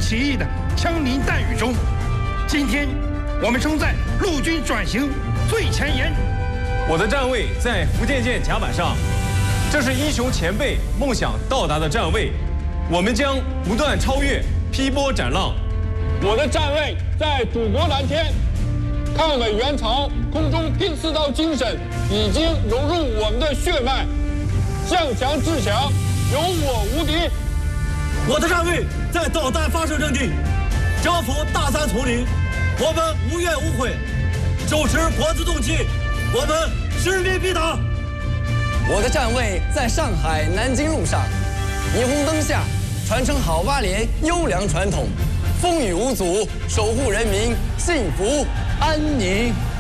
起义的枪林弹雨中。今天，我们冲在陆军转型最前沿。 我的站位在福建舰甲板上，这是英雄前辈梦想到达的站位。我们将不断超越，劈波斩浪。 我的站位在祖国蓝天，抗美援朝空中第4道精神已经融入我们的血脉，向强制强，有我无敌。 我的站位在导弹发射阵地，征服大山丛林，我们无怨无悔，手持国字重器，我们势力必达。 我的站位在上海南京路上，霓虹灯下传承好八连优良传统，风雨无阻，守护人民幸福安宁。